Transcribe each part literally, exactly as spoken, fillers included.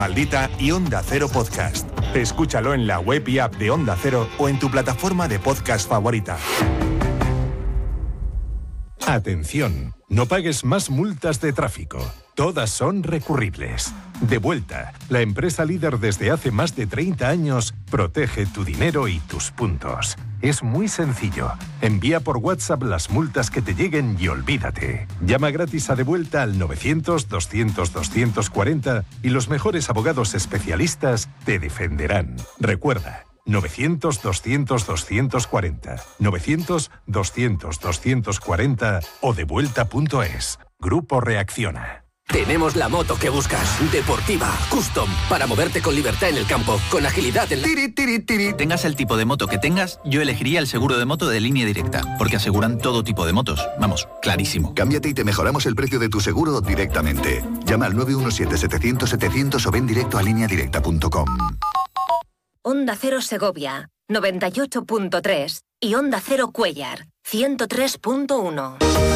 Maldita y Onda Cero Podcast. Escúchalo en la web y app de Onda Cero o en tu plataforma de podcast favorita. Atención, no pagues más multas de tráfico. Todas son recurribles. Devuelta, la empresa líder desde hace más de treinta años, protege tu dinero y tus puntos. Es muy sencillo. Envía por WhatsApp las multas que te lleguen y olvídate. Llama gratis a Devuelta al novecientos, doscientos, doscientos cuarenta y los mejores abogados especialistas te defenderán. Recuerda, novecientos, doscientos, doscientos cuarenta, novecientos, doscientos, doscientos cuarenta o devuelta punto es. Grupo Reacciona. Tenemos la moto que buscas. Deportiva, custom, para moverte con libertad en el campo, con agilidad en la... Tiri, tiri, tiri. Tengas el tipo de moto que tengas, yo elegiría el seguro de moto de Línea Directa, porque aseguran todo tipo de motos. Vamos, clarísimo. Cámbiate y te mejoramos el precio de tu seguro directamente. Llama al nueve uno siete, setecientos, setecientos o ven directo a línea directa punto com. Onda Cero Segovia, noventa y ocho punto tres y Onda Cero Cuéllar, ciento tres punto uno.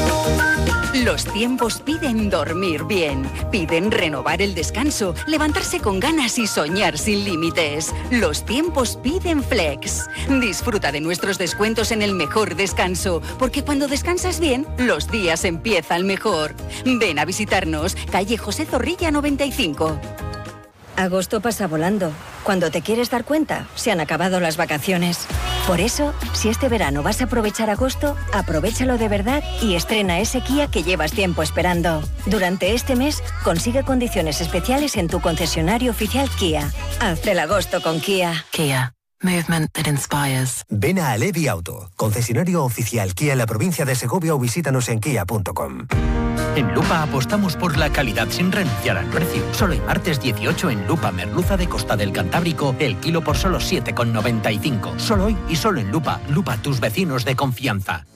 Los tiempos piden dormir bien, piden renovar el descanso, levantarse con ganas y soñar sin límites. Los tiempos piden Flex. Disfruta de nuestros descuentos en el mejor descanso, porque cuando descansas bien, los días empiezan mejor. Ven a visitarnos, calle José Zorrilla noventa y cinco. Agosto pasa volando. Cuando te quieres dar cuenta, se han acabado las vacaciones. Por eso, si este verano vas a aprovechar agosto, aprovéchalo de verdad y estrena ese Kia que llevas tiempo esperando. Durante este mes, consigue condiciones especiales en tu concesionario oficial Kia. Haz el agosto con Kia. Kia. Movement that inspires. Ven a Alevi Auto, concesionario oficial Kia en la provincia de Segovia o visítanos en kia punto com. En Lupa apostamos por la calidad sin renunciar al precio. Solo el martes dieciocho en Lupa merluza de Costa del Cantábrico, el kilo por solo siete con noventa y cinco. Solo hoy y solo en Lupa. Lupa, tus vecinos de confianza.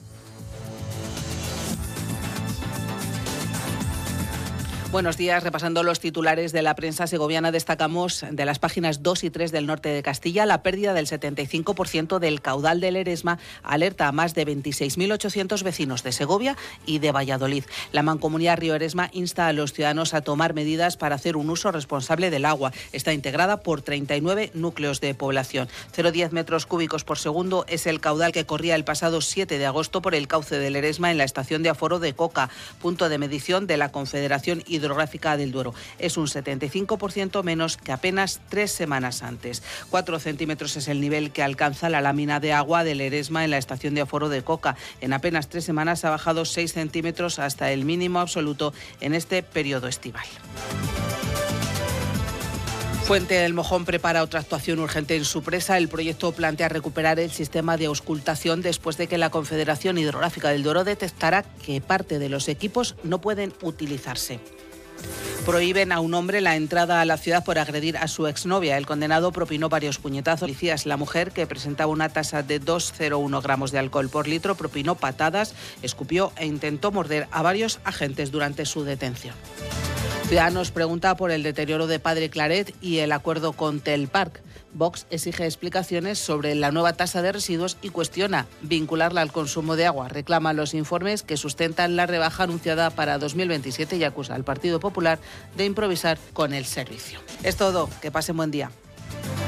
Buenos días. Repasando los titulares de la prensa segoviana, destacamos de las páginas dos y tres del norte de Castilla la pérdida del setenta y cinco por ciento del caudal del Eresma alerta a más de veintiséis mil ochocientos vecinos de Segovia y de Valladolid. La Mancomunidad Río Eresma insta a los ciudadanos a tomar medidas para hacer un uso responsable del agua. Está integrada por treinta y nueve núcleos de población. cero coma diez metros cúbicos por segundo es el caudal que corría el pasado siete de agosto por el cauce del Eresma en la estación de aforo de Coca, punto de medición de la Confederación Hidrográfica del Duero. Es un setenta y cinco por ciento menos que apenas tres semanas antes. Cuatro centímetros es el nivel que alcanza la lámina de agua del Eresma en la estación de aforo de Coca. En apenas tres semanas ha bajado seis centímetros hasta el mínimo absoluto en este periodo estival. Fuente del Mojón prepara otra actuación urgente en su presa. El proyecto plantea recuperar el sistema de auscultación después de que la Confederación Hidrográfica del Duero detectara que parte de los equipos no pueden utilizarse. Prohíben a un hombre la entrada a la ciudad por agredir a su exnovia. El condenado propinó varios puñetazos. Policías, la mujer, que presentaba una tasa de dos coma cero uno gramos de alcohol por litro, propinó patadas, escupió e intentó morder a varios agentes durante su detención. Ciudadanos pregunta por el deterioro de Padre Claret y el acuerdo con Telparc. Vox exige explicaciones sobre la nueva tasa de residuos y cuestiona vincularla al consumo de agua. Reclama los informes que sustentan la rebaja anunciada para dos mil veintisiete y acusa al Partido Popular de improvisar con el servicio. Es todo. Que pasen buen día.